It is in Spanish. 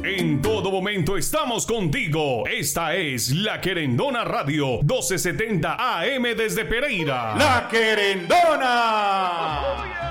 En todo momento estamos contigo. Esta es La Querendona Radio, 1270 AM desde Pereira. La Querendona.